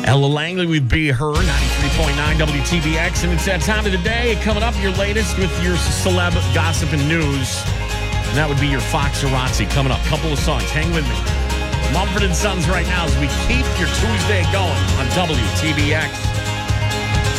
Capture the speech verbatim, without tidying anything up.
Ella Langley with Be Her, ninety-three point nine W T B X. And it's that time of the day. Coming up, your latest with your celeb gossip and news. And that would be your Fox Arazzi coming up. Couple of songs. Hang with me. Mumford and Sons right now as we keep your Tuesday going on W T B X.